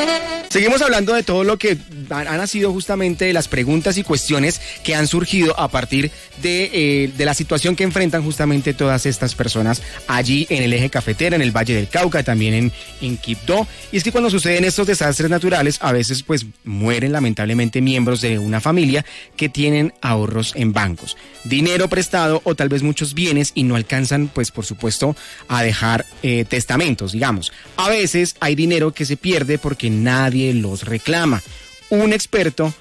Seguimos hablando de todo lo que ha nacido justamente de las preguntas y cuestiones que han surgido a partir de la situación que enfrentan justamente todas estas personas allí en el eje cafetero, en el Valle del Cauca, también en Quibdó. Y es que cuando suceden estos desastres naturales, a veces pues mueren lamentablemente miembros de una familia que tienen ahorros en bancos, dinero prestado o tal vez muchos bienes y no alcanzan pues por supuesto a dejar testamentos, digamos. A veces hay dinero que se pierde porque nadie los reclama. Un experto